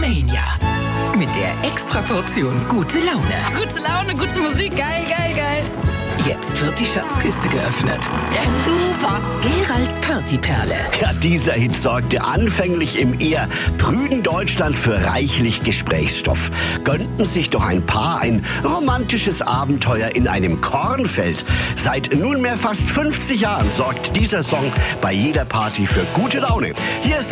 Mania. Mit der Extraportion gute Laune. Gute Laune, gute Musik, geil, geil, geil. Jetzt wird die Schatzkiste geöffnet. Ja, super. Geralds Partyperle. Ja, dieser Hit sorgte anfänglich im eher prüden Deutschland für reichlich Gesprächsstoff. Gönnten sich doch ein Paar ein romantisches Abenteuer in einem Kornfeld. Seit nunmehr fast 50 Jahren sorgt dieser Song bei jeder Party für gute Laune. Hier ist